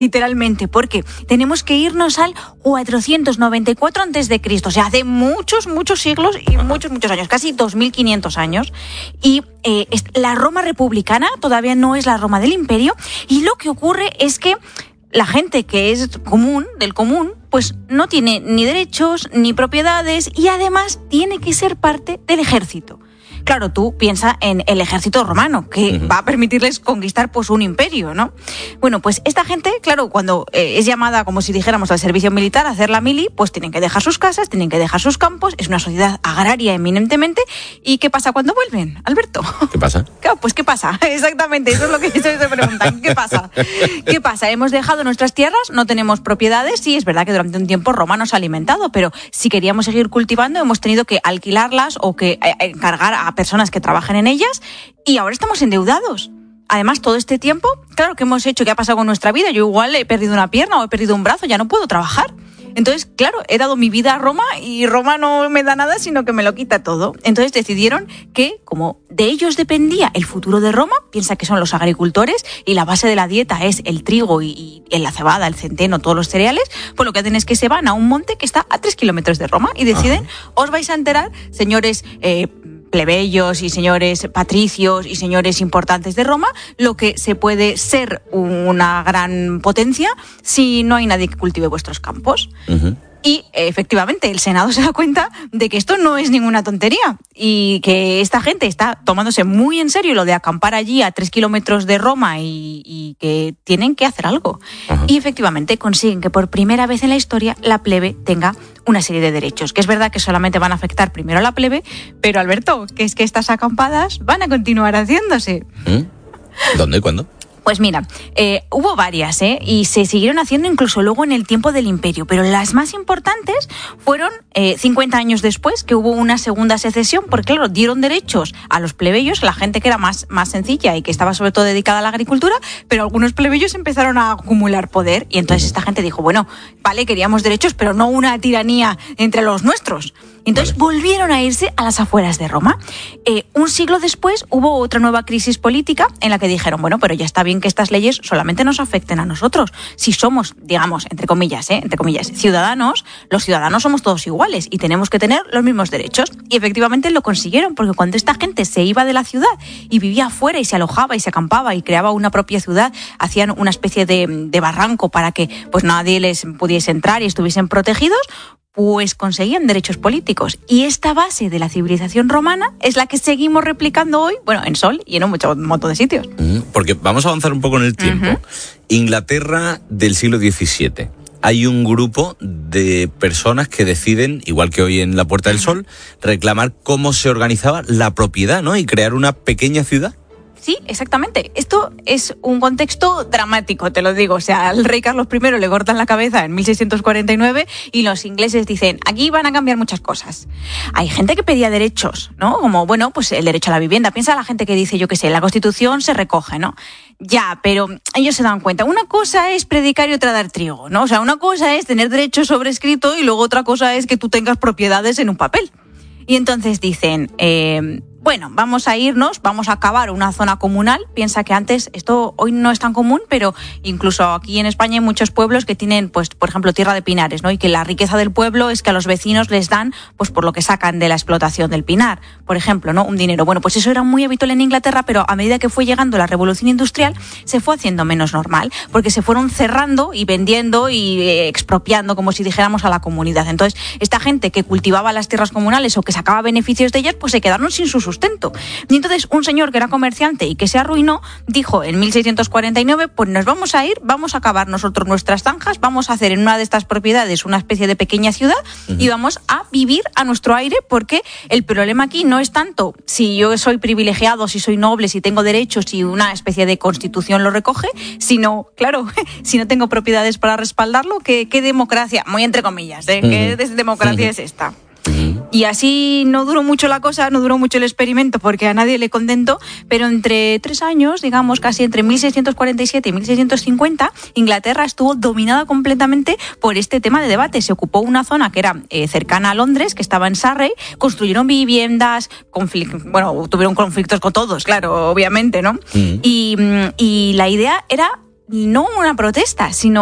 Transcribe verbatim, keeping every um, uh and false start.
Literalmente, porque tenemos que irnos al cuatrocientos noventa y cuatro antes de Cristo, o sea, hace muchos, muchos siglos y muchos, muchos años, casi dos mil quinientos años. Y eh, la Roma republicana todavía no es la Roma del Imperio, y lo que ocurre es que la gente que es común, del común, pues no tiene ni derechos ni propiedades y además tiene que ser parte del ejército. Claro, tú piensa en el ejército romano, que uh-huh. va a permitirles conquistar pues un imperio, ¿no? Bueno, pues esta gente, claro, cuando eh, es llamada, como si dijéramos, al servicio militar, a hacer la mili, pues tienen que dejar sus casas, tienen que dejar sus campos, es una sociedad agraria eminentemente. ¿Y qué pasa cuando vuelven, Alberto? ¿Qué pasa? Claro, pues ¿qué pasa? Exactamente, eso es lo que se preguntan. ¿Qué pasa? ¿Qué pasa? Hemos dejado nuestras tierras, no tenemos propiedades, sí, es verdad que durante un tiempo Roma nos ha alimentado, pero si queríamos seguir cultivando hemos tenido que alquilarlas o que eh, encargar a personas que trabajan en ellas y ahora estamos endeudados. Además, todo este tiempo, claro, ¿qué hemos hecho? ¿Qué ha pasado con nuestra vida? Yo igual he perdido una pierna o he perdido un brazo, ya no puedo trabajar. Entonces, claro, he dado mi vida a Roma y Roma no me da nada, sino que me lo quita todo. Entonces decidieron que, como de ellos dependía el futuro de Roma, piensa que son los agricultores y la base de la dieta es el trigo y, y la cebada, el centeno, todos los cereales, pues lo que hacen es que se van a un monte que está a tres kilómetros de Roma y deciden, ajá, os vais a enterar, señores eh, plebeyos y señores patricios y señores importantes de Roma, lo que se puede ser una gran potencia si no hay nadie que cultive vuestros campos. Uh-huh. Y efectivamente el Senado se da cuenta de que esto no es ninguna tontería y que esta gente está tomándose muy en serio lo de acampar allí a tres kilómetros de Roma y, y que tienen que hacer algo. Uh-huh. Y efectivamente consiguen que por primera vez en la historia la plebe tenga una serie de derechos, que es verdad que solamente van a afectar primero a la plebe, pero Alberto, que es que estas acampadas van a continuar haciéndose. ¿Mm? ¿Dónde y cuándo? Pues mira, eh, hubo varias, ¿eh? Y se siguieron haciendo incluso luego en el tiempo del Imperio, pero las más importantes fueron eh, cincuenta años después, que hubo una segunda secesión, porque claro, dieron derechos a los plebeyos, a la gente que era más, más sencilla y que estaba sobre todo dedicada a la agricultura, pero algunos plebeyos empezaron a acumular poder y entonces esta gente dijo, bueno, vale, queríamos derechos, pero no una tiranía entre los nuestros. Entonces vale. volvieron a irse a las afueras de Roma. Eh, un siglo después hubo otra nueva crisis política en la que dijeron, bueno, pero ya está bien que estas leyes solamente nos afecten a nosotros. Si somos, digamos, entre comillas, ¿eh? entre comillas, ciudadanos, los ciudadanos somos todos iguales y tenemos que tener los mismos derechos. Y efectivamente lo consiguieron, porque cuando esta gente se iba de la ciudad y vivía afuera y se alojaba y se acampaba y creaba una propia ciudad, hacían una especie de, de barranco para que pues nadie les pudiese entrar y estuviesen protegidos, pues conseguían derechos políticos. Y esta base de la civilización romana es la que seguimos replicando hoy, bueno, en Sol y en un mucho, un montón de sitios. Porque vamos a avanzar un poco en el tiempo. Uh-huh. Inglaterra del siglo diecisiete. Hay un grupo de personas que deciden, igual que hoy en la Puerta del Sol, reclamar cómo se organizaba la propiedad, ¿no? Y crear una pequeña ciudad. Sí, exactamente. Esto es un contexto dramático, te lo digo. O sea, al rey Carlos primero le cortan la cabeza en mil seiscientos cuarenta y nueve y los ingleses dicen, aquí van a cambiar muchas cosas. Hay gente que pedía derechos, ¿no? Como, bueno, pues el derecho a la vivienda. Piensa la gente que dice, yo qué sé, la Constitución se recoge, ¿no? Ya, pero ellos se dan cuenta. Una cosa es predicar y otra dar trigo, ¿no? O sea, una cosa es tener derechos sobre escrito y luego otra cosa es que tú tengas propiedades en un papel. Y entonces dicen, eh, bueno, vamos a irnos, vamos a cavar una zona comunal. Piensa que antes, esto hoy no es tan común, pero incluso aquí en España hay muchos pueblos que tienen, pues, por ejemplo, tierra de pinares, ¿no? Y que la riqueza del pueblo es que a los vecinos les dan, pues, por lo que sacan de la explotación del pinar, por ejemplo, ¿no? Un dinero. Bueno, pues eso era muy habitual en Inglaterra, pero a medida que fue llegando la revolución industrial, se fue haciendo menos normal, porque se fueron cerrando y vendiendo y eh, expropiando, como si dijéramos, a la comunidad. Entonces, esta gente que cultivaba las tierras comunales o que sacaba beneficios de ellas, pues se quedaron sin sus sustento. Y entonces un señor que era comerciante y que se arruinó, dijo en mil seiscientos cuarenta y nueve, pues nos vamos a ir, vamos a cavar nosotros nuestras zanjas, vamos a hacer en una de estas propiedades una especie de pequeña ciudad uh-huh. y vamos a vivir a nuestro aire, porque el problema aquí no es tanto si yo soy privilegiado, si soy noble, si tengo derechos, si una especie de constitución lo recoge, sino, claro, si no tengo propiedades para respaldarlo, ¿qué, qué democracia? Muy entre comillas, ¿eh? Uh-huh. ¿Qué democracia uh-huh. es esta? Y así no duró mucho la cosa, no duró mucho el experimento, porque a nadie le contentó, pero entre tres años, digamos, casi entre mil seiscientos cuarenta y siete y mil seiscientos cincuenta, Inglaterra estuvo dominada completamente por este tema de debate. Se ocupó una zona que era eh, cercana a Londres, que estaba en Surrey, construyeron viviendas, conflic- bueno, tuvieron conflictos con todos, claro, obviamente, ¿no? Mm. Y, y la idea era no una protesta, sino